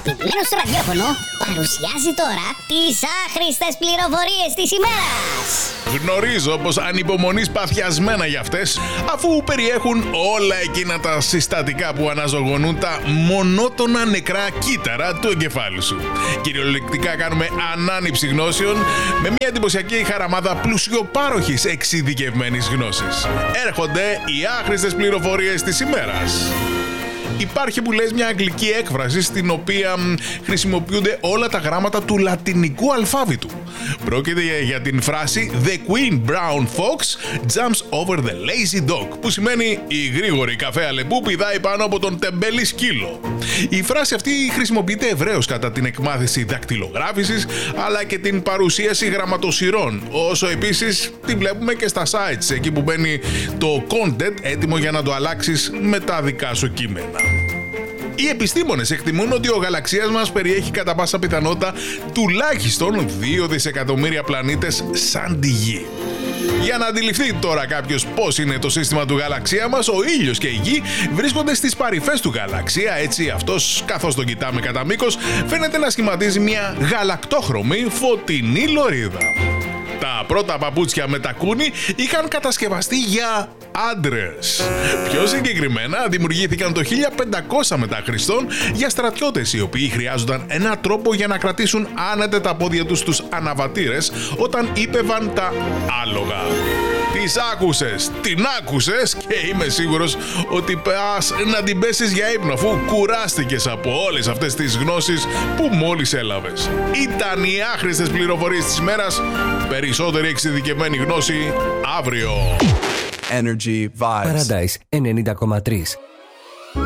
αγαπημένος στο ραδιόφωνο παρουσιάζει τώρα τις άχρηστες πληροφορίες της ημέρας. Γνωρίζω πως ανυπομονείς παθιασμένα για αυτές, αφού περιέχουν όλα εκείνα τα συστατικά που αναζωογονούν τα μονότονα νεκρά κύτταρα του εγκεφάλου σου. Κυριολεκτικά κάνουμε ανάνυψη γνώσεων με μια εντυπωσιακή χαραμάδα πλουσιοπάροχης εξειδικευμένης γνώσης. Έρχονται οι άχρηστες πληροφορίες της ημέρας. Υπάρχει που λες μια αγγλική έκφραση στην οποία χρησιμοποιούνται όλα τα γράμματα του λατινικού αλφάβητου. Πρόκειται για την φράση «The Queen Brown Fox jumps over the lazy dog», που σημαίνει «Η γρήγορη καφέ αλεπού πηδάει πάνω από τον τεμπέλη σκύλο». Η φράση αυτή χρησιμοποιείται ευρέως κατά την εκμάθηση δακτυλογράφησης, αλλά και την παρουσίαση γραμματοσυρών, όσο επίσης τη βλέπουμε και στα sites, εκεί που μπαίνει το content έτοιμο για να το αλλάξεις με τα δικά σου κείμενα. Οι επιστήμονες εκτιμούν ότι ο γαλαξίας μας περιέχει κατά πάσα πιθανότητα τουλάχιστον 2 δισεκατομμύρια πλανήτες σαν τη Γη. Για να αντιληφθεί τώρα κάποιος πώς είναι το σύστημα του γαλαξία μας, ο ήλιος και η Γη βρίσκονται στις παρυφές του γαλαξία, έτσι αυτός, καθώς τον κοιτάμε κατά μήκος, φαίνεται να σχηματίζει μια γαλακτόχρωμη φωτεινή λωρίδα. Τα πρώτα παπούτσια με τακούνι είχαν κατασκευαστεί για άντρες. Πιο συγκεκριμένα δημιουργήθηκαν το 1500 μετά Χριστόν για στρατιώτες οι οποίοι χρειάζονταν έναν τρόπο για να κρατήσουν άνετα τα πόδια τους στους αναβατήρες όταν ύπευαν τα άλογα. Τις άκουσες, την άκουσες και είμαι σίγουρος ότι πας να την πέσεις για ύπνο αφού κουράστηκες από όλες αυτές τις γνώσεις που μόλις έλαβες. Ήταν οι άχρηστες πληροφορίες της ημέρας, περισσότερη εξειδικευμένη γνώση αύριο. Energy Vibes. Paradise 90,3.